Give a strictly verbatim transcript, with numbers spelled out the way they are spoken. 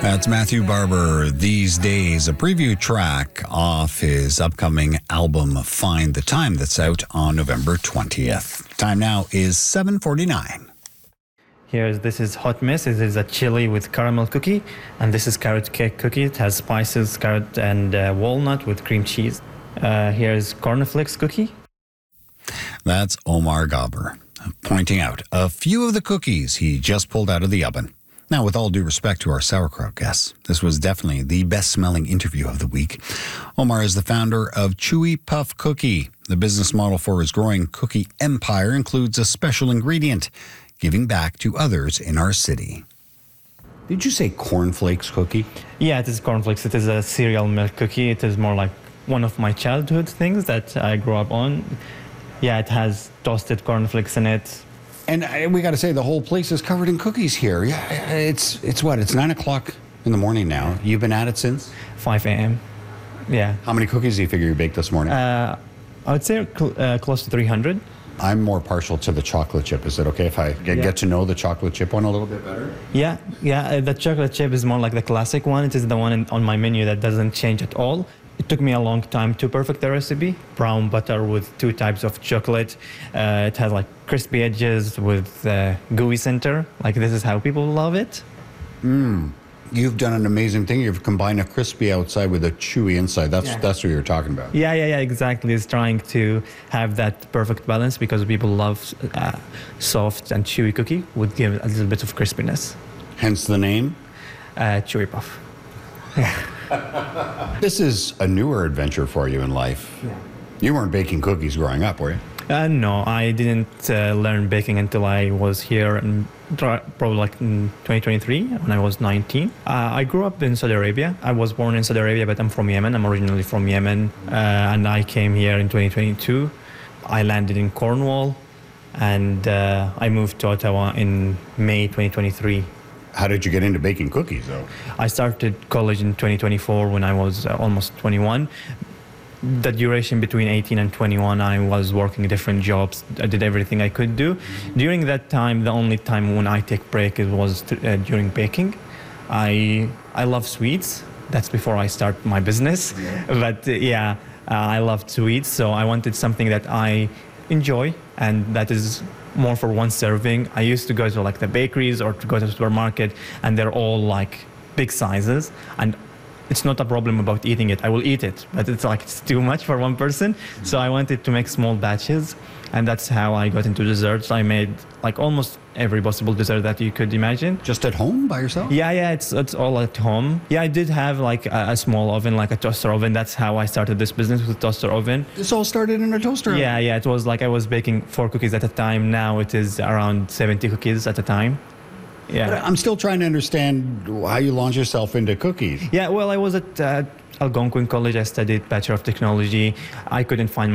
That's Matthew Barber. These Days, a preview track off his upcoming album, Find the Time, that's out on November twentieth. Time now is seven forty-nine. Here's, this is Hot Mess. It is a chili with caramel cookie. And this is carrot cake cookie. It has spices, carrot, and uh, walnut with cream cheese. Uh, here's cornflakes cookie. That's Omar Gabber pointing out a few of the cookies he just pulled out of the oven. Now, with all due respect to our sauerkraut guests, this was definitely the best-smelling interview of the week. Omar is the founder of Chewy Puff Cookie. The business model for his growing cookie empire includes a special ingredient, giving back to others in our city. Did you say cornflakes cookie? Yeah, it is cornflakes. It is a cereal milk cookie. It is more like one of my childhood things that I grew up on. Yeah, it has toasted cornflakes in it. And I, we got to say, the whole place is covered in cookies here. Yeah, it's it's what? It's nine o'clock in the morning now. You've been at it since? five a.m. Yeah. How many cookies do you figure you baked this morning? Uh, I would say cl- uh, close to three hundred. I'm more partial to the chocolate chip. Is it okay if I get, Yeah. get to know the chocolate chip one a little bit better? Yeah, yeah. uh, The chocolate chip is more like the classic one. It is the one in, on my menu that doesn't change at all. It took me a long time to perfect the recipe. Brown butter with two types of chocolate. Uh, it has like crispy edges with uh, gooey center. Like, this is how people love it. Mmm. You've done an amazing thing. You've combined a crispy outside with a chewy inside. That's Yeah. that's what you're talking about. Yeah, yeah, yeah, exactly. It's trying to have that perfect balance because people love uh, soft and chewy cookie would give a little bit of crispiness. Hence the name. Uh, chewy puff. This is a newer adventure for you in life. Yeah. You weren't baking cookies growing up, were you? Uh, no, I didn't uh, learn baking until I was here in dr- probably like in twenty twenty-three when I was nineteen. Uh, I grew up in Saudi Arabia. I was born in Saudi Arabia, but I'm from Yemen. I'm originally from Yemen, uh, and I came here in twenty twenty-two. I landed in Cornwall, and uh, I moved to Ottawa in May twenty twenty-three. How did you get into baking cookies, though? I started college in twenty twenty-four when I was uh, almost twenty-one. The duration between eighteen and twenty-one, I was working different jobs. I did everything I could do. During that time, the only time when I take break it was to, uh, during baking. I I love sweets. That's before I start my business. Yeah. But uh, yeah, uh, I loved sweets, so I wanted something that I enjoy and that is more for one serving. I used to go to like the bakeries or to go to the supermarket, and they're all like big sizes, and it's not a problem about eating it. I will eat it, but it's like it's too much for one person. So I wanted to make small batches, and that's how I got into desserts. I made like almost every possible dessert that you could imagine. Just at home by yourself? Yeah, yeah, it's it's all at home. Yeah, I did have like a, a small oven, like a toaster oven. That's how I started this business, with a toaster oven. This all started in a toaster oven? Yeah, yeah, it was like I was baking four cookies at a time. Now it is around seventy cookies at a time. Yeah. But I'm still trying to understand how you launch yourself into cookies. Yeah, well, I was at uh, Algonquin College. I studied Bachelor of Technology. I couldn't find